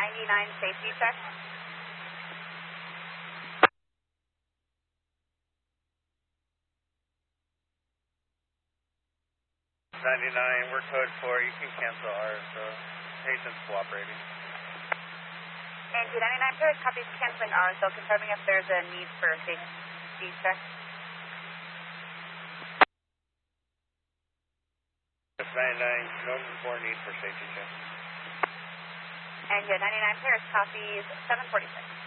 99 safety check. 99, we're code 4. You can cancel ours, so patient's cooperating. And 99 Paris copies canceling ours, so confirming if there's a need for a safety check. 99, no more need for safety check. And 99 Paris copies 746.